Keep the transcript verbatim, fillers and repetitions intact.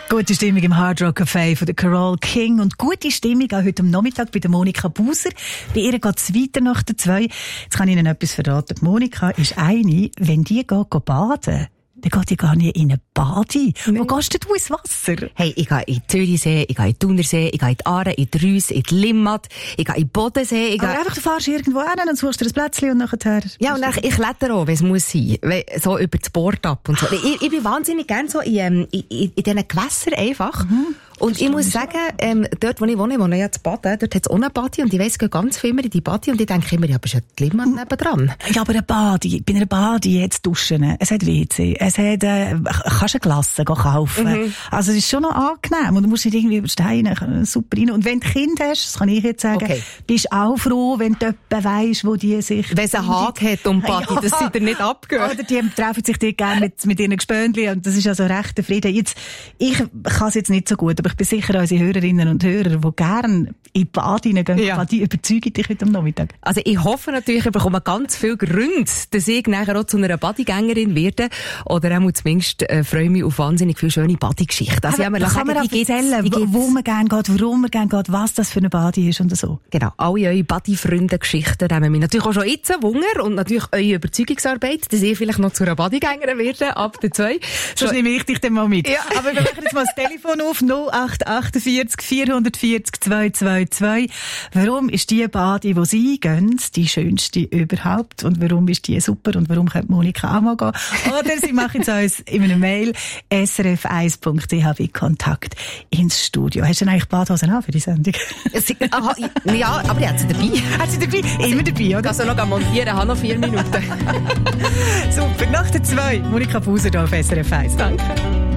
Gute Stimmung im Hard Rock Café von der Carole King und gute Stimmung auch heute am Nachmittag bei der Monika Buser. Bei ihr geht es weiter nach der zwei. Jetzt kann ich Ihnen etwas verraten. Die Monika ist eine, wenn die geht, geht baden, dann geht die gar nicht in eine Badi. Nee. Wo gehst du ins Wasser? Hey, ich gehe in den Zürichsee, ich gehe in den Thunersee, ich gehe in die Aare, in die Reuss, in die Limmat, ich gehe in den Bodensee. Ich Aber einfach, du fährst irgendwo hin, dann suchst du ein Plätzchen und nachher... Ja, und dann, ich kletter auch, wenn es muss sein. So über das Board ab und so. Ich, ich bin wahnsinnig gern so in, in, in, in diesen Gewässern einfach. Mhm. Und ich muss sagen, ähm, dort, wo ich wohne, wo ich jetzt baden, dort hat es auch eine Badi und ich weiss, ich gehe ganz viel mehr in die Badi und ich denke immer, ja, aber ist ja die Limmat nebendran. Ja, aber eine Badi, bei einer Badi hat es Duschen, es hat W C, es hat, äh, kannst eine Glasse kaufen. Mhm. Also es ist schon noch angenehm und du musst nicht irgendwie über Steine super rein. Und wenn du Kind hast, das kann ich jetzt sagen, okay, bist du auch froh, wenn du jemanden weisst, wo die sich... Wenn es einen Haken hat um Badi, ja, dass sie dir nicht abgehen. Oder die treffen sich dort gerne mit, mit ihren Gespöntchen und das ist also recht der Frieden. Jetzt, ich kann es jetzt nicht so gut, aber ich bin sicher, unsere Hörerinnen und Hörer, die gerne in die Bad hineingehen, ja, die überzeugen dich heute am Nachmittag. Also ich hoffe natürlich, ich bekomme ganz viele Gründe, dass ich nachher auch zu einer Badigängerin werde. Oder auch zumindest äh, freue mich auf wahnsinnig viele schöne Badi-Geschichten. Also, ja, kann man auch erzählen, wo man gerne geht, warum man gerne geht, was das für eine Badi ist und so. Genau, alle eure Badi-Freunde-Geschichten nehmen wir natürlich auch schon jetzt Wunder und natürlich eure Überzeugungsarbeit, dass ich vielleicht noch zu einer Badigängerin werde, ab der zwei. Sonst nehme ich dich dann mal mit. Ja, aber wir machen jetzt mal das Telefon auf, null acht achtundvierzig vierhundertvierzig zweihundertzweiundzwanzig. Warum ist die Badi, die Sie gehen, die schönste überhaupt? Und warum ist die super? Und warum könnte Monika auch mal gehen? Oder Sie machen es uns in einer Mail s r f eins punkt d h bei Kontakt ins Studio. Hast du denn eigentlich Badhosen an für die Sendung? Aha, ja, aber ich habe sie dabei. Hat sie dabei? Immer dabei, oder? Also noch montieren, habe noch vier Minuten. Super, nach der zwei. Monika Buser hier auf S R F eins. Danke.